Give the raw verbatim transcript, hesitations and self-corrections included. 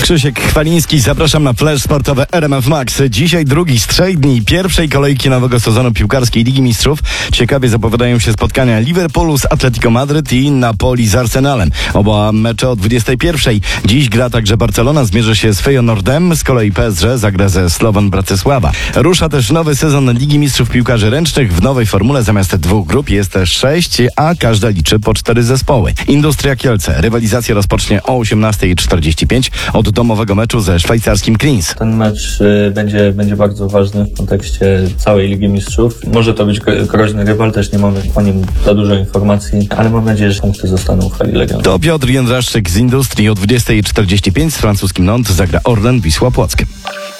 Krzysiek Chwaliński, zapraszam na Flash Sportowe R M F Max. Dzisiaj drugi z trzech dni pierwszej kolejki nowego sezonu piłkarskiej Ligi Mistrzów. Ciekawie zapowiadają się spotkania Liverpoolu z Atletico Madryt i Napoli z Arsenalem. Oba mecze o dwudziestej pierwszej. Dziś gra także Barcelona, zmierzy się z Feyenoordem, z kolei P S G zagra ze Slovan Bratysława. Rusza też nowy sezon Ligi Mistrzów Piłkarzy Ręcznych. W nowej formule zamiast dwóch grup jest też sześć, a każda liczy po cztery zespoły. Industria Kielce. Rywalizację rozpocznie o osiemnasta czterdzieści pięć od domowego meczu ze szwajcarskim Krems. Ten mecz y, będzie, będzie bardzo ważny w kontekście całej Ligi Mistrzów. Może to być groźny rywal, też nie mamy o nim za dużo informacji, ale mam nadzieję, że punkty zostaną w hali Legionu. To Piotr Jędraszczyk z Industrii. O dwudziestej czterdzieści pięć z francuskim Nantes zagra Orlen Wisła Płock.